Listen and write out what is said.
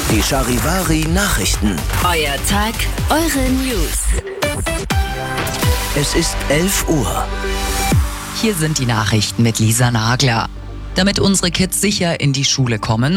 Die Charivari Nachrichten. Euer Tag, eure News. Es ist 11 Uhr. Hier sind die Nachrichten mit Lisa Nagler. Damit unsere Kids sicher in die Schule kommen,